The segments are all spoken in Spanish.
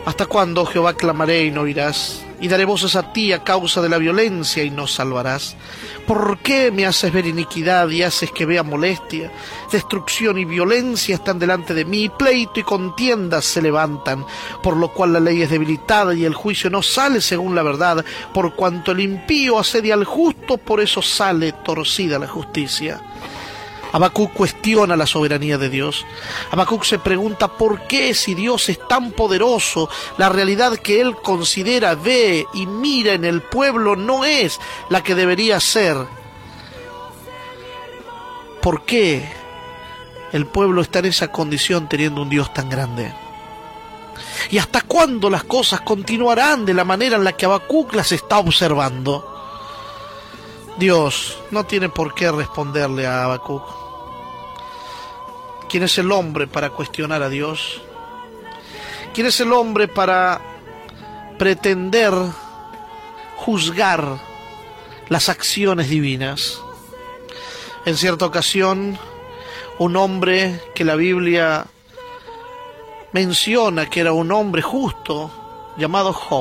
¿Hasta cuándo, Jehová, clamaré y no oirás? Y daré voces a ti a causa de la violencia y no salvarás. ¿Por qué me haces ver iniquidad y haces que vea molestia? Destrucción y violencia están delante de mí, pleito y contiendas se levantan, por lo cual la ley es debilitada y el juicio no sale según la verdad. Por cuanto el impío asedia al justo, por eso sale torcida la justicia. Habacuc cuestiona la soberanía de Dios. Habacuc se pregunta por qué, si Dios es tan poderoso, la realidad que él considera, ve y mira en el pueblo no es la que debería ser. ¿Por qué el pueblo está en esa condición teniendo un Dios tan grande? ¿Y hasta cuándo las cosas continuarán de la manera en la que Habacuc las está observando? Dios no tiene por qué responderle a Habacuc. ¿Quién es el hombre para cuestionar a Dios? ¿Quién es el hombre para pretender juzgar las acciones divinas? En cierta ocasión, un hombre que la Biblia menciona que era un hombre justo, llamado Job,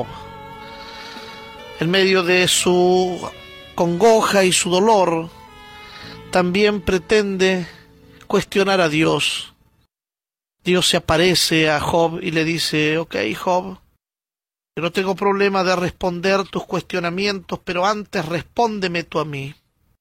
en medio de su congoja y su dolor, también pretende cuestionar a Dios. Dios se aparece a Job y le dice: ok, Job, yo no tengo problema de responder tus cuestionamientos, pero antes respóndeme tú a mí.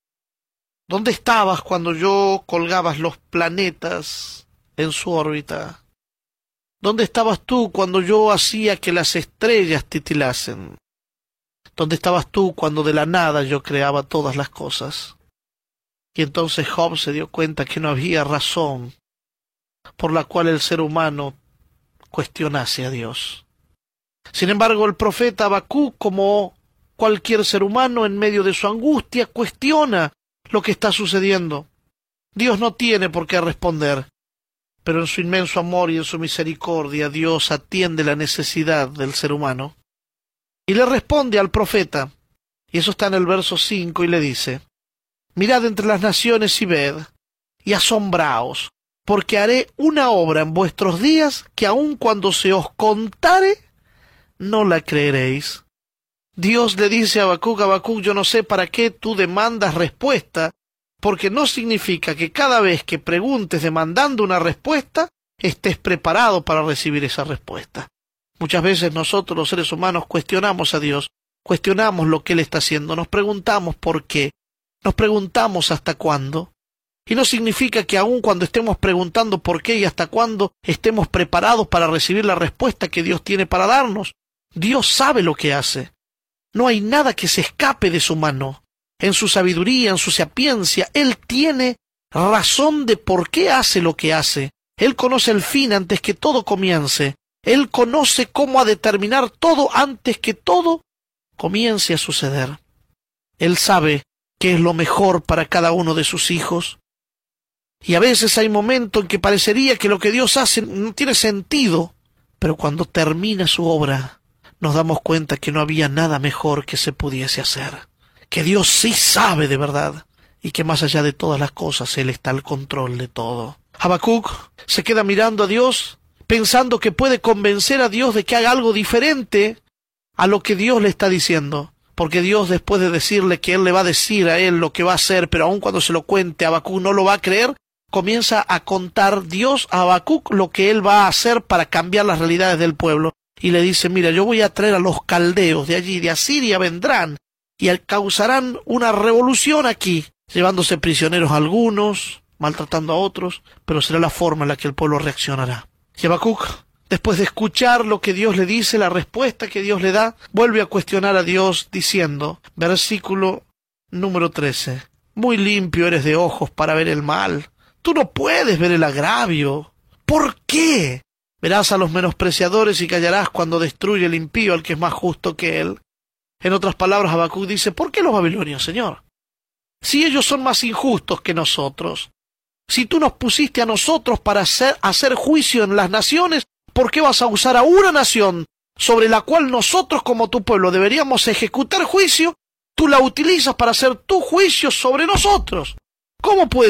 ¿Dónde estabas cuando yo colgabas los planetas en su órbita? ¿Dónde estabas tú cuando yo hacía que las estrellas titilasen? ¿Dónde estabas tú cuando de la nada yo creaba todas las cosas? Y entonces Job se dio cuenta que no había razón por la cual el ser humano cuestionase a Dios. Sin embargo, el profeta Habacuc, como cualquier ser humano en medio de su angustia, cuestiona lo que está sucediendo. Dios no tiene por qué responder, pero en su inmenso amor y en su misericordia, Dios atiende la necesidad del ser humano. Y le responde al profeta, y eso está en el verso 5, y le dice: mirad entre las naciones y ved, y asombraos, porque haré una obra en vuestros días que aun cuando se os contare, no la creeréis. Dios le dice a Habacuc: Habacuc, yo no sé para qué tú demandas respuesta, porque no significa que cada vez que preguntes demandando una respuesta, estés preparado para recibir esa respuesta. Muchas veces nosotros los seres humanos cuestionamos a Dios, cuestionamos lo que Él está haciendo, nos preguntamos por qué, nos preguntamos hasta cuándo. Y no significa que aun cuando estemos preguntando por qué y hasta cuándo estemos preparados para recibir la respuesta que Dios tiene para darnos. Dios sabe lo que hace. No hay nada que se escape de su mano. En su sabiduría, en su sapiencia, Él tiene razón de por qué hace lo que hace. Él conoce el fin antes que todo comience. Él conoce cómo ha de terminar todo antes que todo comience a suceder. Él sabe qué es lo mejor para cada uno de sus hijos. Y a veces hay momentos en que parecería que lo que Dios hace no tiene sentido, pero cuando termina su obra, nos damos cuenta que no había nada mejor que se pudiese hacer. Que Dios sí sabe de verdad, y que más allá de todas las cosas, Él está al control de todo. Habacuc se queda mirando a Dios, pensando que puede convencer a Dios de que haga algo diferente a lo que Dios le está diciendo. Porque Dios, después de decirle que Él le va a decir a él lo que va a hacer, pero aun cuando se lo cuente, Habacuc no lo va a creer, comienza a contar Dios a Habacuc lo que Él va a hacer para cambiar las realidades del pueblo. Y le dice: mira, yo voy a traer a los caldeos de allí, de Asiria vendrán, y causarán una revolución aquí, llevándose prisioneros a algunos, maltratando a otros, pero será la forma en la que el pueblo reaccionará. Y Habacuc, después de escuchar lo que Dios le dice, la respuesta que Dios le da, vuelve a cuestionar a Dios diciendo, versículo número 13, muy limpio eres de ojos para ver el mal. Tú no puedes ver el agravio. ¿Por qué? Verás a los menospreciadores y callarás cuando destruye el impío al que es más justo que él. En otras palabras, Habacuc dice: ¿por qué los babilonios, Señor? Si ellos son más injustos que nosotros, si tú nos pusiste a nosotros para hacer juicio en las naciones, ¿por qué vas a usar a una nación sobre la cual nosotros como tu pueblo deberíamos ejecutar juicio? Tú la utilizas para hacer tu juicio sobre nosotros. ¿Cómo puede